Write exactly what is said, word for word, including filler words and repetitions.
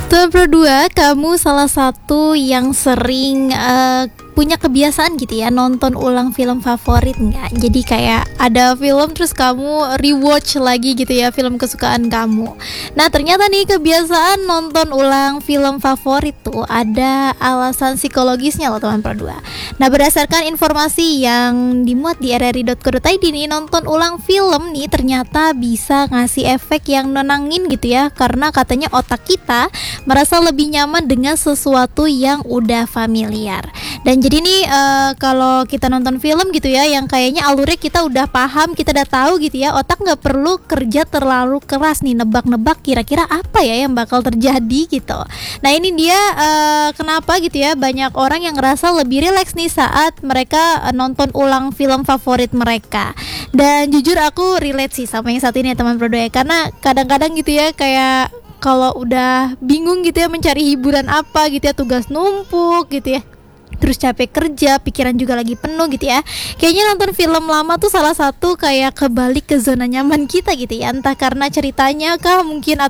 Tuan Pro dua, kamu salah satu yang sering uh, punya kebiasaan gitu ya nonton ulang film favorit nggak? Jadi kayak ada film terus kamu rewatch lagi gitu ya film kesukaan kamu. Nah ternyata nih kebiasaan nonton ulang film favorit tuh ada alasan psikologisnya loh Tuan Pro dua. Nah berdasarkan informasi yang dimuat di r r i dot co dot i d nih, nonton ulang film nih ternyata bisa ngasih efek yang nenangin gitu ya, karena katanya otak kita merasa lebih nyaman dengan sesuatu yang udah familiar. Dan jadi nih uh, kalau kita nonton film gitu ya yang kayaknya alurnya kita udah paham, kita udah tahu gitu ya, otak nggak perlu kerja terlalu keras nih nebak-nebak kira-kira apa ya yang bakal terjadi gitu. Nah ini dia uh, kenapa gitu ya banyak orang yang ngerasa lebih rileks nih saat mereka uh, nonton ulang film favorit mereka. Dan jujur aku relate sih sama yang satu ini ya teman Pro dua ya, karena kadang-kadang gitu ya kayak kalau udah bingung gitu ya mencari hiburan apa gitu ya, tugas numpuk gitu ya, terus capek kerja, pikiran juga lagi penuh gitu ya, kayaknya nonton film lama tuh salah satu kayak kebalik ke zona nyaman kita gitu ya, entah karena ceritanya kah mungkin